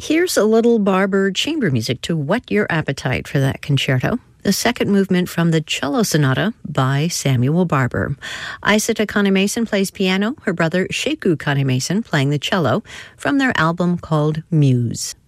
Here's a little Barber chamber music to whet your appetite for that concerto. The second movement from the Cello Sonata by Samuel Barber. Isata Kane-Mason plays piano, her brother Sheku Kane-Mason playing the cello, from their album called Muse.